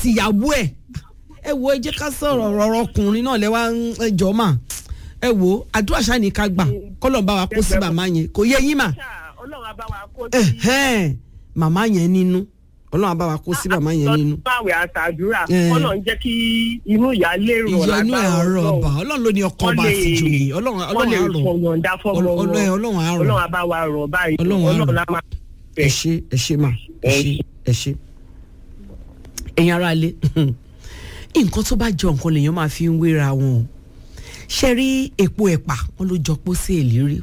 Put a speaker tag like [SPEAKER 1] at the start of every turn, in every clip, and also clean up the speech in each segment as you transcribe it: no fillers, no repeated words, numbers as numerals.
[SPEAKER 1] àtìyàwó ẹ wo ẹ jẹ́ ká sọ̀rọ̀ ọ̀rọ̀ ọkùnrin náà lẹ wá ẹjọ́ mà ẹ wo àdúrà ṣáà ní ká gbà kọ́lọ̀ bá wa kó sí màmá yẹn kò yẹ yín mà
[SPEAKER 2] Ọlọ́run bá wa kó sí
[SPEAKER 1] màmá yẹn nínú Ọlọ́run bá wa kó sí màmá yẹn nínú.
[SPEAKER 2] báwo àtàdúrà Ọlọ́run jẹ́ kí inú ìyá lè rọ̀
[SPEAKER 1] ìyá inú ẹ̀ rọ̀ ọba Ọlọ́run ló ní ọkọ bá ti jòyè Ọlọ́run á rọ̀
[SPEAKER 2] Ọlọ́run á rọ̀ Ọlọ́run á bá wa rọ̀ báyìí Ọlọ́run á máa
[SPEAKER 1] ẹ ṣé mà ẹ ṣé ẹ̀yin ará ilé nǹkan tó bá jọ nǹkan lèèyàn máa fi ń wéra wọn ṣe rí epo ẹ̀pà wọn ló jọ pọ̀ sí èlérí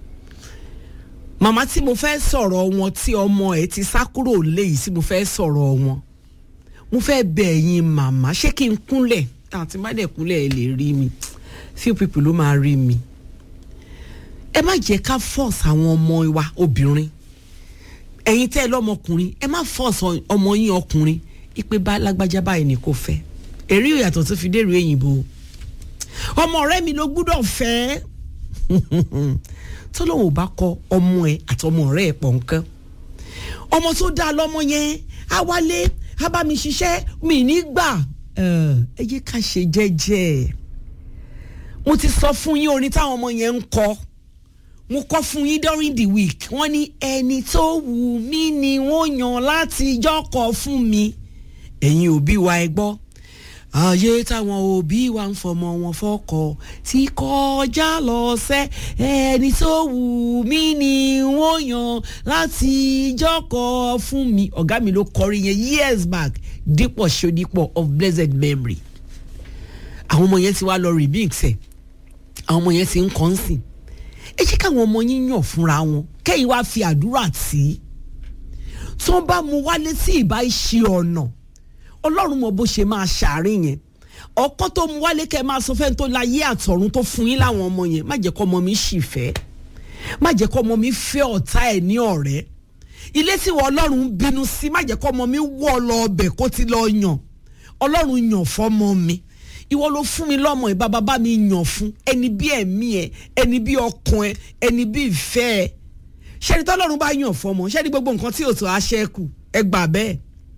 [SPEAKER 1] màmá tí mo fẹ́ sọ̀rọ̀ wọn tí ọmọ ẹ̀ ti sá kúrò léyìí tí mo fẹ́ sọ̀rọ̀ wọn mo fẹ́ bẹ̀ ẹ̀yin màmá ṣé kí n kúnlẹ̀ àti má dẹ̀ kúnlẹ̀ ẹ lè rí mi few people ló máa rí mi ẹ má jẹ́ ká force àwọn ọmọ wa obìnrin ẹ̀yin tẹ́ ẹ lọ́mọkùnrin ẹ má force ọmọ yín ọkùnrin ìpè bá lágbájá báyìí ni kò fẹ́ èrí ìyàtọ̀ tó fi dèrò èyìnbó ọmọ ọ̀rẹ́ mi ló gbúdọ̀ fẹ́ tó lóun ò bá kọ ọmọ ẹ àti ọmọ ọ̀rẹ́ ẹ pọ̀ nǹkan ọmọ tó dáa lọ́mọ yẹn á wálé á bá mi ṣiṣẹ́ mi nígbà ẹ jẹ́ ká ṣe jẹ́jẹ́ mo ti sọ fún yín orin táwọn ọmọ yẹn ń kọ mo kọ fún yín during the week wọ́n ní ẹni tó wù mí ni wọ́n yàn láti jọ́kọ̀ fún mi ẹ̀yin òbí wa ẹ gbọ́ ayé táwọn òbí wa ń fọmọ wọn fọ́kọ tí kọjá lọ sẹ́ ẹni tó wù mí ni wọ́n yàn láti jọ́kọ̀ fún mi ọ̀gá mi ló kọrin yẹn years back Dípọ̀ Ṣódípọ̀ of blessed memory àwọn ọmọ yẹn ti wá lọ remix ẹ̀ àwọn ọmọ yẹn ti ń kọ́ ń sìn ẹ jẹ́ káwọn ọmọ yín yàn fúnra wọn kẹ́yìn wá fi àdúrà tí wọ́n bá mú wálé sí ìbá ṣe ọ̀nà Ọlọ́run mọ̀ bó ṣe máa ṣàárín yẹn ọkọ tó mú wálé kẹ́ máa sọ fẹ́ni tó láyé àtọ̀run tó fún yín láwọn ọmọ yẹn má jẹ́ kọ́ ọmọ mi ṣì fẹ́ má jẹ́ kọ́ ọmọ mi fẹ́ ọ̀tá ẹ̀ ní ọ̀rẹ́ ilé tí wọ́n Ọlọ́run bínú sí má jẹ́ kọ́ ọmọ mi wọ́ lọ ọbẹ̀ kó ti lọ yàn Ọlọ́run yàn fọ́mọ mi ìwọ ló fún mi lọ́mọ ìbá bàbá mi yàn fún ẹni bí ẹ̀mí ẹ ẹni bí ọkàn ẹ ẹni bí ìfẹ́ ẹ ṣẹ́ni tọ́lọ́run bá yàn fọ́mọ ṣẹ́ni gbogbo nǹkan tí òtò aṣẹ́kù ẹ gbà bẹ́ẹ̀.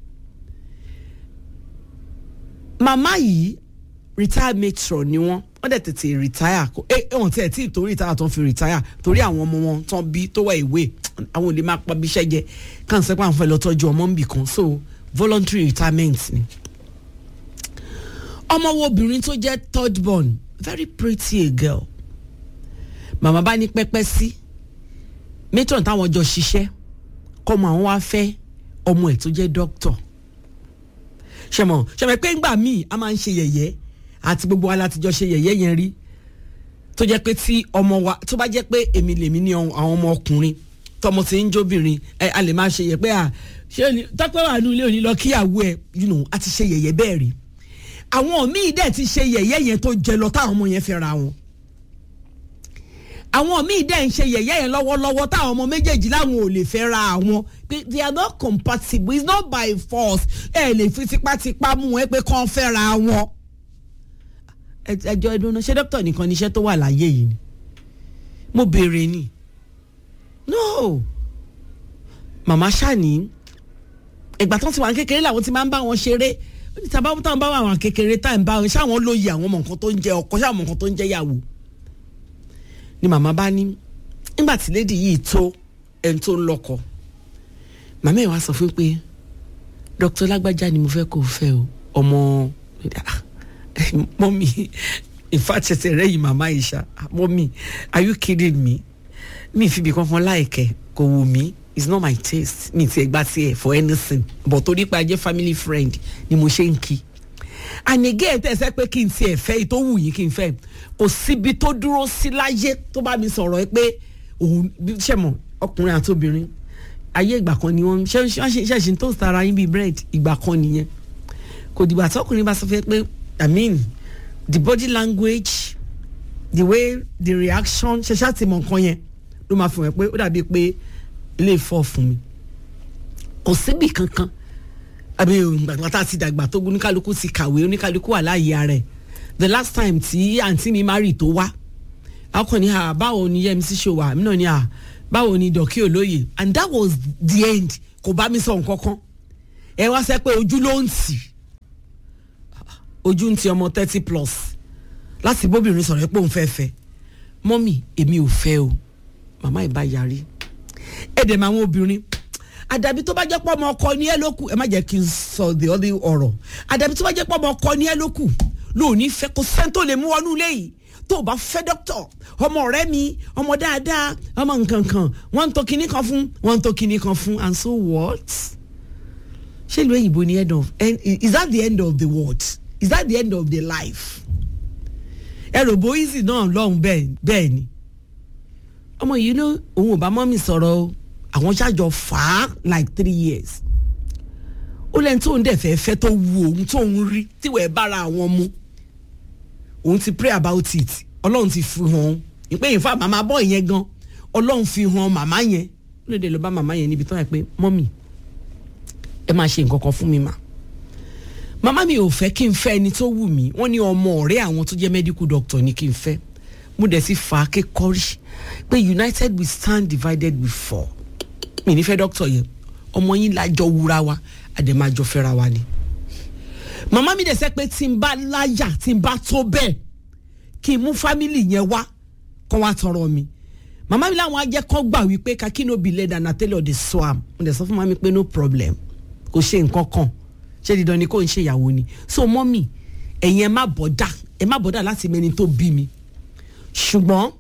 [SPEAKER 1] màmá yìí retire matron ni wọ́n dẹ̀ tètè retire wọ́n tẹ̀ tí torí retire tó ń fi retire torí àwọn ọmọ wọn tán bí tó wà ìwé àwọn ò lè máa pa bí iṣẹ́ jẹ kàn sẹ́pà àwọn fẹ́ lọ tọ́jú ọmọ ń bì kan so voluntary retirement ni. ọmọ wo obìnrin tó jẹ́ third born very pretty a girl màmá bá ní pẹ́pẹ́ sí matron táwọn jọ ṣiṣẹ́ kọ́mọ àwọn wá fẹ́ ọmọ ẹ̀ tó jẹ́ doctor ṣẹmọ pé ńgbà míì a máa ń ṣe yẹ̀yẹ́ àti gbogbo wa láti jọ ṣe yẹ̀yẹ́ yẹn rí tó jẹ́ pé tí ọmọ wa tó bá jẹ́ pé èmi lèmi ní àwọn ọmọ ọkùnrin tọmọ tí ń jóbìnrin a lè máa ṣe yẹ pé ṣé tọ́pẹ́ wà nínú ilé òní lọ kíyàwó ẹ̀ a ti ṣe yẹ̀yẹ́ bẹ́ẹ̀ rí àwọn míì dẹ̀ ti ṣe yẹ̀yẹ́ yẹn tó jẹ lọ táwọn ọmọ yẹn fẹ́ ra wọn àwọn míì dẹ̀ ń ṣe yẹ̀yẹ́ yẹn lọ́wọ́lọ́wọ́ táwọn ọmọ méjèèjì láwọn ò lè fẹ́ ra àwọn they are not compatible it's not by force ẹ lè fi tipátipá mú ẹ pé kàn fẹ́ ra wọn. ẹjọ́ ẹdun náà ṣé dókítà nìkan ni iṣẹ́ tó wà láyé yìí ni mo béèrè ni no màmá ṣáàní ìgbà tó ti wà kékeré làwọn ti máa ń bá wọn ṣeré tàbá táwọn bá wà wọn kékeré tá ń bá wọn ṣáwọn lóye àwọn ọmọ nǹkan tó ń jẹ ọkọ ṣáwọn ọmọ nǹkan tó ń jẹ yàwó ni màmá bá ní nígbà tí lédi yìí tó ẹni tó ń lọ́kọ màmá ẹ̀ wá sọ fún pé dr lágbájá ni mo fẹ́ kó o fẹ́ o ọmọ mọ́mí ìfàtẹ̀tẹ̀ rẹ̀ yìí màmá ìṣá mọ́mí are you kidding me mi ìfibì kankan láìkẹ́ kò wù mí it's not my taste mi ti ẹgbà tiẹ̀ for anything but torí pé a jẹ́ family friend ni mo ṣe ń kí and again tẹ̀sẹ̀ pé kí n tiẹ̀ fẹ́ tó wù yìí kí n fẹ́ kò síbi tó dúró sí láyé tó bá mi sọ̀rọ̀ ẹ pé òun ṣẹ̀mọ̀ ọkùnrin àti obìnrin ayé ìgbà kan ni wọ́n ṣẹ̀ṣin tó sara yín bíi bread ìgbà kan nìyẹn kò dìgbà tí ọkùnrin bá sọ fẹ́ pé I mean the body language the way the reaction ṣẹṣẹ àti mọ̀ nǹkan yẹn ló máa fi hàn pé ó dàbí pé ilé ìfọ́ fún mi kò síbì kankan àbí ìgbà tá a ti dàgbà tó oníkálukú ti kàwé oníkálukú wà láàyè ara ẹ̀ the last time tí àǹtí mi marry tó wá akọni báwo ni Yẹmisí ṣe wà mí náà ni báwo ni Dọ̀kí Olóyè and that was the end kò bá mi sọ nǹkan kan ẹ wá sẹ pé ojú ló ń tì ojú ń ti ọmọ 30 plus láti bóbìnrin sọ̀rọ̀ pé òun fẹ́ fẹ́ mọ́mì èmi ò fẹ́ o màmá ìbá yarí ẹ̀dẹ̀ máa wọn obìnrin àdàbí tó bá jẹ́ pọ́ ọmọ ọkọ ní ẹ lókù ẹ má jẹ́ kí n sọ the other ọ̀rọ̀ àdàbí tó bá jẹ́ pọ́ ọmọ ọkọ ní ẹ lókù lóòní fẹ́ kó sẹ́ńtò lè mú wọnú léyìí tó o bá fẹ́ dókítọ̀ ọmọ ọ̀rẹ́ mi ọmọ dáadáa ọmọ nkankan wọ́n ń tó kinní kan fún and so what? ṣé ìlú òyìnbó ni is that the end of the world? Is that the end of the life? ẹ̀rọ bó easy náà lọ́hùn bẹ́ẹ̀ ni ọmọ yìí ló òun ò bá mọ́mì sọ̀rọ̀ o àwọn ṣáàjọ fà á like 3 years ó lẹ́ni tó ń dẹ̀ fẹ́ tó wu òun tó ń rí tíwẹ̀ bára àwọn mu òun ti pray about it ọlọ́run ti fi hàn ìpè ìfà màmá bọ́ ìyẹn gan ọlọ́run fi hàn màmá yẹn ó lè dé lọ bá màmá yẹn níbi tó yẹ pé mọ́mì ẹ máa ṣe nǹkan kan fún mi mà màmá mi ò fẹ́ kí n fẹ́ ẹni tó wù mí wọ́n ní ọmọ ọ̀rẹ́ àwọn tó jẹ́ medical doctor ní kí n fẹ́ mo dẹ̀ sì fà á kékọ́rí pé united we stand divided we fall mi ní fẹ́ doctor yẹn ọmọ yín lájọ wúra wa àdèmájọ fẹ́ra wa ni màmá mi dẹ̀ sẹ́ pé tí n bá láyà tí n bá tó bẹ́ẹ̀ kí n mú family yẹn wá kọ́ wá tọrọ mi màmá mi láwọn ajẹ́kọ́ gbà wípé kakino be led and atẹ́lẹ̀ ọ̀dẹ̀ swam mo dẹ̀ sọ fún màmá mi pé no problem kò ṣe nǹkan kan ṣé dídán ni kò ń ṣe ìyàwó ni so mọ́mì ẹ̀yin ẹ má bọ́dà láti mẹni tó bí mi ṣùgbọ́n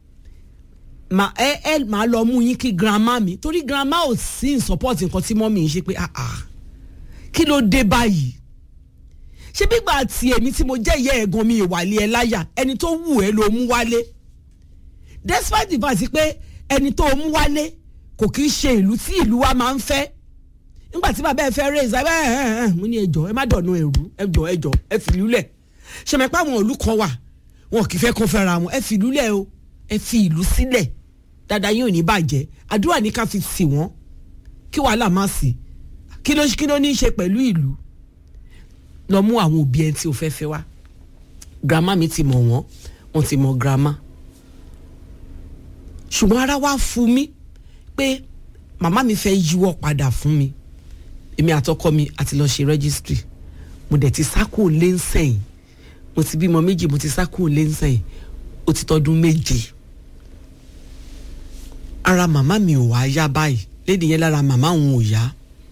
[SPEAKER 1] màá lọ mú yín kí grandma mi torí grandma ò sí in support nǹkan tí mọ́mì ń ṣe pé kí ló dé báyìí ṣé gbígbà tí èmi tí mo jẹ́ ìyá ẹ̀gan mi ìwàlẹ̀ ẹ̀ láyà ẹni tó wù ẹ́ ló mú wálé despite the fact pé ẹni tó mú wálé kò kí ń ṣe ìlú tí ìlú wa máa ń fẹ́ nígbà tí bàbá ẹ fẹ́ raise mo ní ẹjọ́ ẹ má dọ̀nà ẹjọ́ ẹ fi ìlú lẹ̀ ṣe mẹ́pà àwọn ìlú kan wà wọn kì í fẹ́ kó fẹ́ra wọn ẹ fi ìlú lẹ̀ o ẹ fi ìlú sílẹ̀ dáadáa yín ò ní bàjẹ́ àdúrà ní ká fi tì wọ́n kí wàhálà má sí kí ló ní í ṣe pẹ̀lú ìlú lọ mú àwọn òbí ẹ tí o fẹ́ fẹ́ wá grandma mi ti mọ̀ wọ́n ti mọ̀ grandma ṣùgbọ́n ara wa fún mi pé màmá mi fẹ́ yíwọ́ padà fún mi èmi àtọkọ mi àti lọ ṣe registry mo dẹ̀ ti sákò lẹ́nsẹ̀yìn mo ti bímọ 2 mo ti sákò lẹ́nsẹ̀yìn ó ti tọdún 7 ara màmá mi ò wá yá báyìí lédi yẹn lára màmá òun ò yá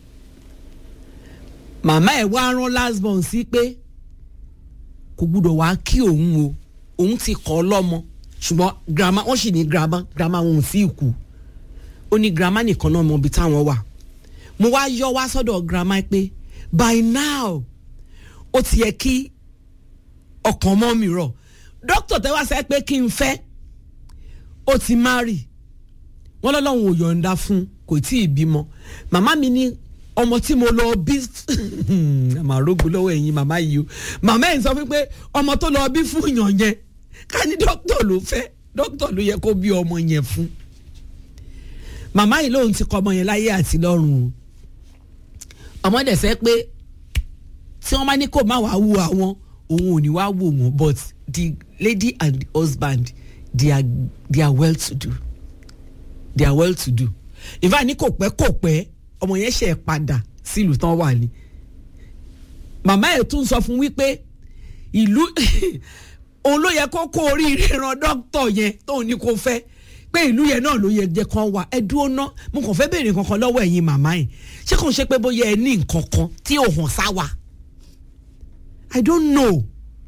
[SPEAKER 1] màmá ẹ̀ wá rán last born sí pé kò gbúdọ̀ wá kí òun ti kọ́ lọ́mọ ṣùgbọ́n grandma wọ́n sì ní grandma òun sí ìkú ó ní grandma nìkan náà mọ ibi táwọn wà mo wá yọ wá sọ́dọ̀ grandma pé by now ó ti yẹ kí ọkàn mọ́ mi rọ̀ dókítà tẹ́ wá sẹ́ pé kí n fẹ́ ó ti marry wọ́n lọ́lọ́run ò yọ̀ǹda fún kò tí ì bímọ màmá mi ní ọmọ tí mo lọ bí àmà rógbó lọ́wọ́ ẹ̀yin màmá yìí o màmá ẹ̀ sọ fún pé ọmọ tó lọ bí fún yàn yẹn ká ní dókítà ló fẹ́ dókítà ló yẹ kó bí ọmọ yẹn fún màmá yìí lóun ti kọ ọmọ yẹn láyé àti lọ́run ọmọ dẹ̀ sẹ́ pé tí wọ́n bá ní kó má wàá wù àwọn òun ò ní wàá wù wọ́n but the lady and the husband they are well to do they are well to do in fact ní kò pẹ́ ọmọ yẹn ṣe padà sílùú tán wà ní màmá ẹ̀ tún sọ fún wípé ìlú òun ló yẹ kó oríire ran dókítà yẹn tóun ní kó fẹ́ pé ìlú yẹn náà ló yẹ jẹ́ kán wà ẹ dúró ná mo kàn fẹ́ béèrè kankan lọ́wọ́ ẹ̀yin màmá yìí ṣé kò ń ṣe pé bóyá ẹ ní nǹkan kan tí ò hàn sáwà I don't know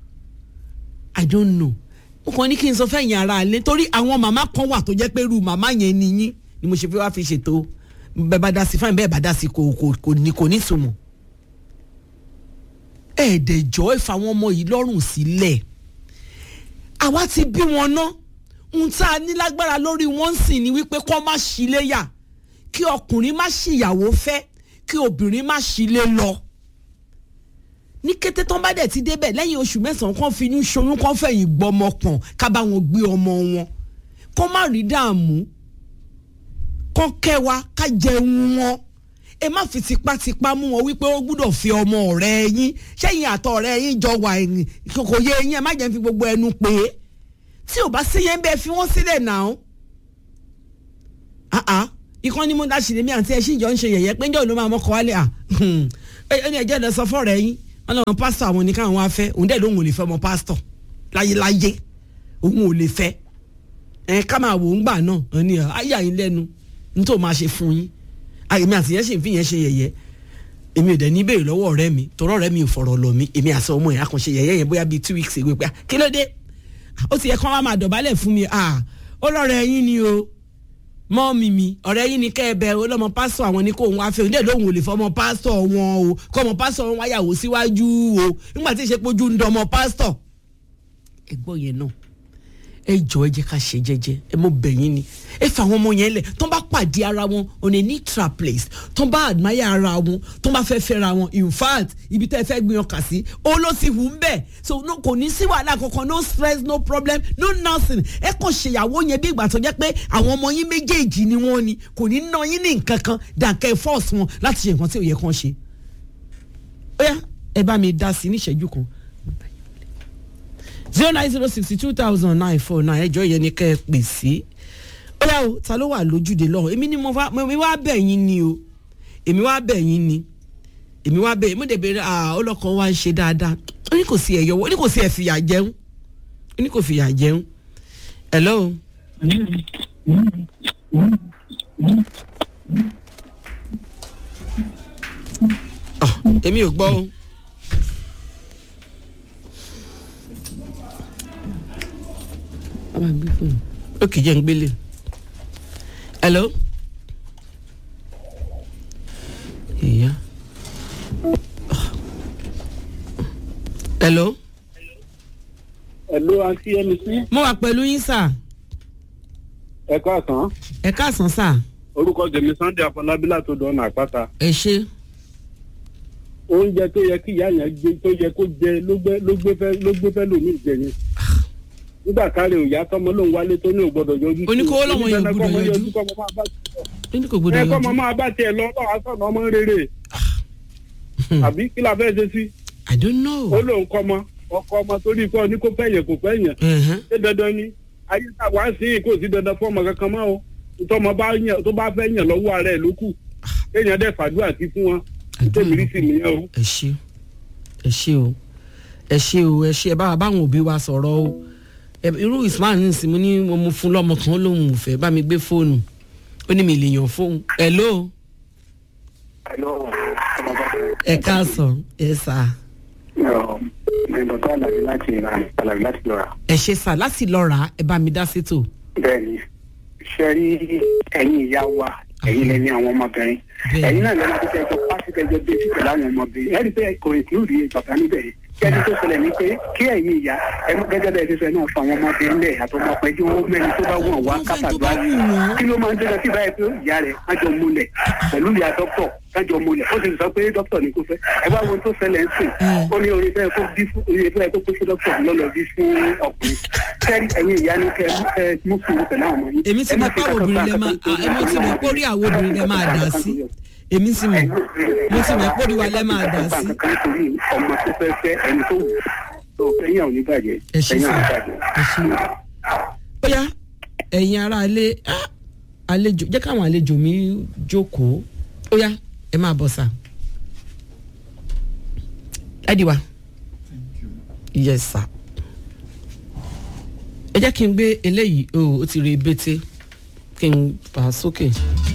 [SPEAKER 1] mo kàn ní kí n sọ fẹ́yìn ara alẹ́ torí àwọn màmá kan wà tó jẹ́ pé irú màmá yẹn ni yín ni mo ṣe fi wá fi ṣètò bẹ́ẹ̀ bá dá sí fáìn bẹ́ẹ̀ bá dá sí kò ní sùnmù ẹ̀ẹ́dẹ̀jọ́ ìfà àwọn ọmọ yìí lọ́rùn sílẹ̀ àwa ti bí wọn ná ń tá a ní lágbára lórí wọn sì ni wípé kó má ṣíléyà kí ọkùnrin má ṣìyàwó fẹ́ kí obìnrin má ṣílé lọ ní kété tán bá dẹ̀ ti débẹ̀ lẹ́yìn oṣù 9 kan fi inú ṣoyún kan fẹ̀yìn gbọmọ pọ̀n ká bá wọn gbé ọmọ wọn kó má rí dààmú kán kẹwàá ká jẹun wọn ẹ má fi tipátipá mú wọn wípé ó gbúdọ̀ fi ọmọ ọ̀rẹ́ yín ṣẹ́yìn àtọ̀ ọ̀rẹ́ yín jọ wà ẹ̀yìn kò yé yín ẹ má jẹ́ fi gbogbo ẹnu pé tí ò bá sí yẹn bẹ́ẹ̀ fi wọ́n sílẹ̀ náà ikán ni mo dá sílẹ̀ mi àti ẹṣin ìjọ ń ṣe yẹ̀yẹ́ pé ń jọ́ ló máa mọ́kọ wálé ẹni ẹ̀jẹ̀ lọ sọ fọ́ọ̀rẹ́ yín wọn lọ́wọ́ pásítọ̀ àwọn oníkà àwọn afẹ́ òun dẹ̀ lóun ò lè fẹ́ ọmọ pásítọ̀ láyéláyé òun ò lè fẹ́ ká máa wò ó ń gbà náà ní ayé àyín lẹ́nu nítorí máa ṣe fún yín èmi àti yẹn sì ń fi yẹn ṣe yẹ̀yẹ́ èmi ò dẹ̀ ní béèrè lọ́wọ́ ọ̀rẹ́ mi tọ́rọ̀ ọ̀rẹ́ mi ò fọ̀rọ̀ lọ mi èmi àti ọmọ ẹ̀ àkànṣe yẹ̀yẹ́ yẹn bóyá bíi 2 weeks ago pé kí ló dé ó ti yẹ kán wá máa dọ̀bálẹ̀ fún mi ó lọ́rọ̀ ẹ̀yìn ni o mọ́ mi ọ̀rẹ́ yín ni kẹ́ ẹ bẹ ọlọ́mọ pásítọ̀ àwọn ní kó òun wá fẹ́ òun dẹ̀ lóhùn ò lè fọmọ pásítọ̀ wọn o kọ́ ọmọ pásítọ̀ wọn wáyàwó síwájú o nígbà tí ìṣepọ̀jú ń dọmọ pásítọ̀ ẹgbọ́n yẹn náà ẹ jọ ẹ jẹ́ ká ṣe jẹ́jẹ́ ẹ mọ bẹ̀yìn ni ẹ fà àwọn ọmọ yẹn lẹ̀ tó bá pàdé ara wọn on a neutral place tó bá admire ara wọn tó bá fẹ́ fẹ́ra wọn in fact ibi tẹ́ ẹ fẹ́ gbìyànjú kà sí ó ló sì hù ń bẹ̀ so no, kò ní sí wàhálà kankan no stress no problem no nothing ẹ kàn ṣèyàwó yẹn bí ìgbà tó jẹ́ pé àwọn ọmọ yín méjèèjì ni wọ́n ni kò ní ná yín ní nǹkan kan dàkẹ́ force wọn láti ṣe nǹkan tí ò yẹ kán ṣe ó yá ẹ bá mi dá sí ní ìṣẹ́jú kan 09062200949 ẹjọ́ yẹn ni kẹ́ ẹ pè sí ó yá o ta ló wà lójúde lọ́wọ́ èmi ni mo wá bẹ̀ yín ni o èmi wá bẹ̀ yín ni èmi wá bẹ̀ mo dẹ̀ bẹ̀rẹ̀ ọlọ́kọ̀ wa ń ṣe dáadáa ó ní kò sí ẹ̀yọ́ ó ní kò sí ẹ̀fìyà jẹun ó ní kò fìyà jẹun hello. èmi ò gbọ́ o. ok jẹ́ ń gbélé hello ìyá hello.
[SPEAKER 3] hello àǹtí MC.
[SPEAKER 1] mo wà pẹ̀lú yín sà.
[SPEAKER 3] ẹ káàsán.
[SPEAKER 1] ẹ káàsán sà.
[SPEAKER 3] orúkọ tèmi Sunday Afọlábí látọ̀dọ̀ ọ̀nà àpáta.
[SPEAKER 1] ẹ ṣé.
[SPEAKER 3] oúnjẹ tó yẹ kí ìyá yẹn gbé tó yẹ kó jẹ ló gbé fẹ́ lòmí ìjẹ yẹn nígbà káre òyà tọmọ lòun wálé tó ní ò gbọ́dọ̀ yọjú.
[SPEAKER 1] oníkówó lọ́wọ́ yẹn gbọ́dọ̀ yọjú. oníkó gbọ́dọ̀ yọjú.
[SPEAKER 3] ẹ kọ́ ọmọ máa bá tiẹ̀ lọ lọ́wọ́ sọ̀nà ọmọ rere. àbí kí la fẹ́ ṣe sí.
[SPEAKER 1] I don't know.
[SPEAKER 3] ó lóun kọ́ ọmọ torí pé ní kó fẹ́ yẹn kò fẹ́ yẹn. ṣé dandan ni ayé tá wàá sí kò sí dandan fún ọmọ kankan mọ́ o tọmọ tó bá fẹ́ yàn lọ́wọ́ ara ẹ̀ ló kù kéèyàn dẹ̀ fàdúrà sí fún wọn. tèmi sì nìyẹn o.
[SPEAKER 1] ẹ ṣé ẹ bá báwọn òbí wa sọ̀rọ̀ o irú Ismail nísìnyí mo ní mo fún lọ́mọ kan lóhùn òfẹ́ bá mi gbé fóònù ó ní mi lè yàn fóònù hello. ẹ káàsán ẹ sà. ẹ ṣé sà láti lọ rà ẹ bá mi dá sétò.
[SPEAKER 4] bẹ́ẹ̀ni ṣe rí ẹ̀yin ìyá wa ẹ̀yin lẹni àwọn ọmọbìnrin ẹ̀yin náà lẹni tó tẹjọ pásítẹjọ bíi títẹ láwọn ọmọbìnrin ẹni pé kò tí ò rí bàbá níbẹ̀ yìí kẹ́ni tó ṣẹlẹ̀ ní pé kí ẹ̀yin ìyá gẹ́gẹ́ bẹ́ẹ̀ ṣe sọ náà fún àwọn ọmọbìnrin lẹ̀ àtọmọpẹ́ tí wọ́n mẹ́rin tó bá wọ̀n wá kápàdúrà kí ló máa ń tẹ́lẹ̀ sí báyìí pé ìyá rẹ̀ májọ múlẹ̀ pẹ̀lú ìyá dókítọ̀ májọ múlẹ̀ ó sì sọ pé dókítọ̀ ní kò fẹ́ ẹ bá wọn tó ṣẹlẹ̀ ń sìn ó ní orí bẹ́ẹ̀ kó bí fún orí bẹ́ẹ̀ tó pé sí dókítọ̀ lọ́lọ́ bí fún ọkùnrin kẹ́ni ẹ̀yin ìyá ní kẹ́ mú fún un pẹ̀lú àwọn ọmọ yìí.
[SPEAKER 1] èmi ti mọ̀ pé àwọn obìnrin lẹ máa dà sí èmi sì mọ̀ mo sì mọ̀ pé oríwa lẹ́ máa dà sí.
[SPEAKER 4] ọmọ tó fẹ́ fẹ́ ẹni tó wù tó ẹ̀yìn àwọn oníbàjẹ́ ẹ̀yìn àwọn oníbàjẹ́.
[SPEAKER 1] ó yá ẹ̀yin ará àlejò jẹ́ káwọn àlejò mi jókòó ó yá ẹ máa bọ̀ sà. ẹ̀dì wa yes sir ẹ jẹ́ kí n gbé eléyìí ó ti rí bété kí n fà á sókè.